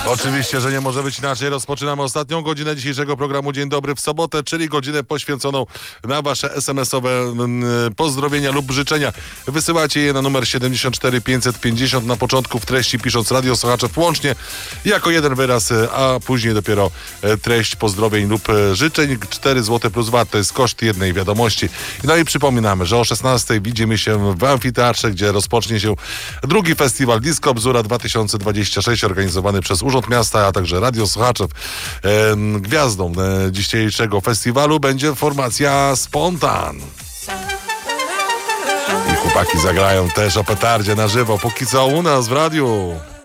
Oczywiście, że nie może być inaczej. Rozpoczynamy ostatnią godzinę dzisiejszego programu Dzień Dobry w sobotę, czyli godzinę poświęconą na wasze SMS-owe pozdrowienia lub życzenia. Wysyłacie je na numer 74 550 na początku w treści pisząc Radio Sochaczew łącznie jako jeden wyraz, a później dopiero treść pozdrowień lub życzeń. 4 zł plus VAT to jest koszt jednej wiadomości. No i przypominamy, że o 16 widzimy się w Amfiteatrze, gdzie rozpocznie się drugi festiwal Disco Bzura 2026 organizowany przez Urząd Miasta, a także Radio Sochaczew. Gwiazdą dzisiejszego festiwalu będzie formacja Spontan. I chłopaki zagrają też o petardzie na żywo, póki co u nas w radiu.